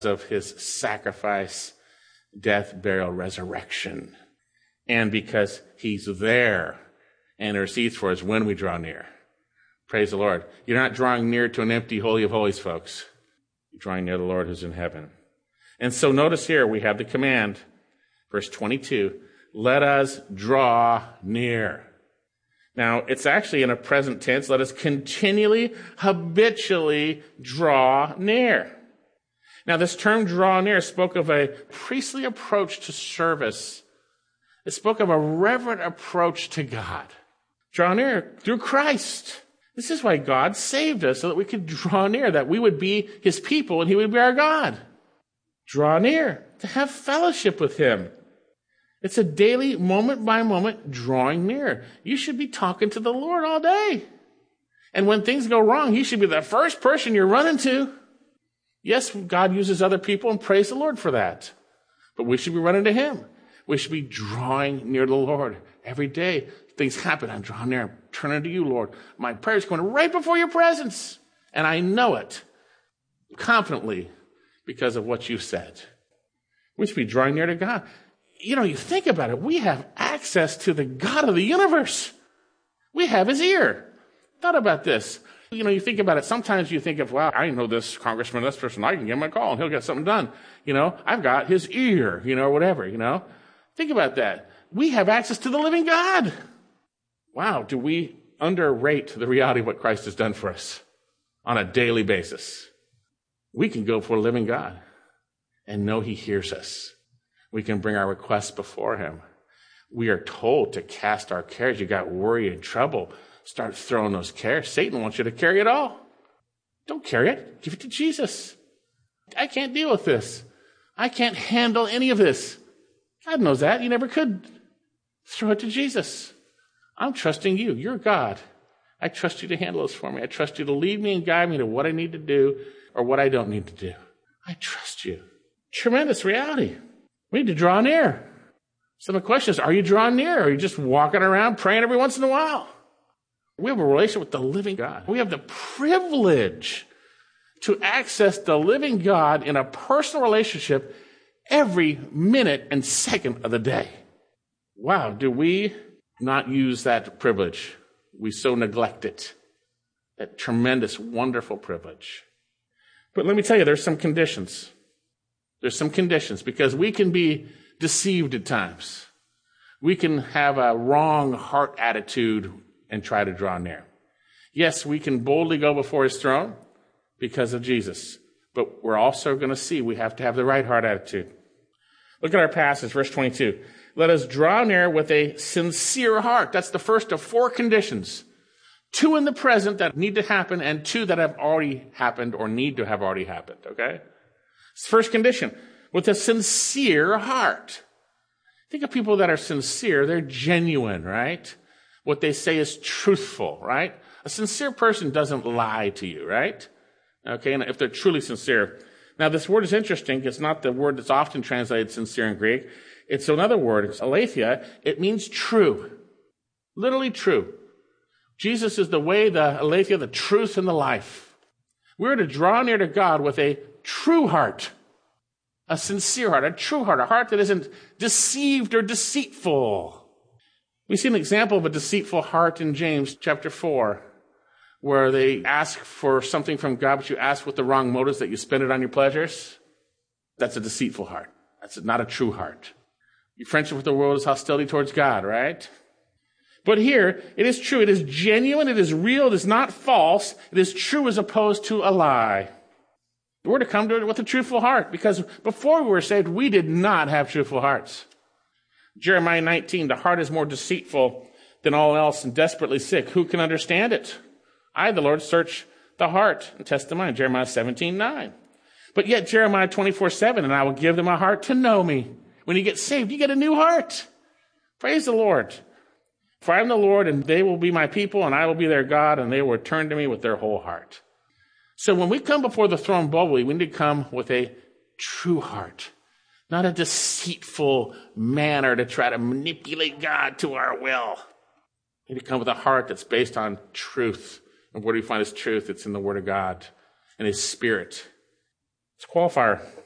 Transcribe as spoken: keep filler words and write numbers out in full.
of his sacrifice, death, burial, resurrection. And because he's there and intercedes for us when we draw near. Praise the Lord. You're not drawing near to an empty Holy of Holies, folks. You're drawing near the Lord who's in heaven. And so notice here we have the command, verse twenty-two, let us draw near. Now, it's actually in a present tense. Let us continually, habitually draw near. Now, this term draw near spoke of a priestly approach to service. It spoke of a reverent approach to God. Draw near through Christ. This is why God saved us, so that we could draw near, that we would be his people and he would be our God. Draw near to have fellowship with him. It's a daily, moment by moment, drawing near. You should be talking to the Lord all day. And when things go wrong, he should be the first person you're running to. Yes, God uses other people, and praise the Lord for that. But we should be running to him. We should be drawing near the Lord every day. Things happen. I'm drawing near. I'm turning to you, Lord. My prayer is going right before your presence. And I know it confidently because of what you've said. We should be drawing near to God. You know, you think about it. We have access to the God of the universe. We have his ear. Thought about this. You know, you think about it. Sometimes you think of, wow, I know this congressman, this person. I can give him a call and he'll get something done. You know, I've got his ear, you know, or whatever, you know. Think about that. We have access to the living God. Wow, do we underrate the reality of what Christ has done for us on a daily basis? We can go for a living God and know he hears us. We can bring our requests before him. We are told to cast our cares. You got worry and trouble. Start throwing those cares. Satan wants you to carry it all. Don't carry it. Give it to Jesus. I can't deal with this. I can't handle any of this. God knows that. You never could. Throw it to Jesus. I'm trusting you. You're God. I trust you to handle this for me. I trust you to lead me and guide me to what I need to do or what I don't need to do. I trust you. Tremendous reality. We need to draw near. So the question is, are you drawing near? Or are you just walking around praying every once in a while? We have a relationship with the living God. We have the privilege to access the living God in a personal relationship every minute and second of the day. Wow, do we not use that privilege? We so neglect it. That tremendous, wonderful privilege. But let me tell you, there's some conditions. There's some conditions because we can be deceived at times. We can have a wrong heart attitude and try to draw near. Yes, we can boldly go before his throne because of Jesus. But we're also going to see we have to have the right heart attitude. Look at our passage, verse twenty-two. Let us draw near with a sincere heart. That's the first of four conditions. Two in the present that need to happen and two that have already happened or need to have already happened, okay? First condition, with a sincere heart. Think of people that are sincere. They're genuine, right? What they say is truthful, right? A sincere person doesn't lie to you, right? Okay, and if they're truly sincere. Now, this word is interesting. It's not the word that's often translated sincere in Greek. It's another word. It's aletheia. It means true. Literally true. Jesus is the way, the aletheia, the truth, and the life. We're to draw near to God with a true heart, a sincere heart, a true heart, a heart that isn't deceived or deceitful. We see an example of a deceitful heart in James chapter four, where they ask for something from God, but you ask with the wrong motives that you spend it on your pleasures. That's a deceitful heart. That's not a true heart. Your friendship with the world is hostility towards God, right? But here, it is true. It is genuine. It is real. It is not false. It is true as opposed to a lie. We're to come to it with a truthful heart because before we were saved, we did not have truthful hearts. Jeremiah nineteen, the heart is more deceitful than all else and desperately sick. Who can understand it? I, the Lord, search the heart and test the mind. Jeremiah seventeen nine. But yet Jeremiah twenty-four seven, and I will give them a heart to know me. When you get saved, you get a new heart. Praise the Lord. For I am the Lord, and they will be my people, and I will be their God, and they will return to me with their whole heart. So when we come before the throne boldly, we need to come with a true heart, not a deceitful manner to try to manipulate God to our will. We need to come with a heart that's based on truth. And where do we find his truth? It's in the Word of God and his Spirit. It's a qualifier.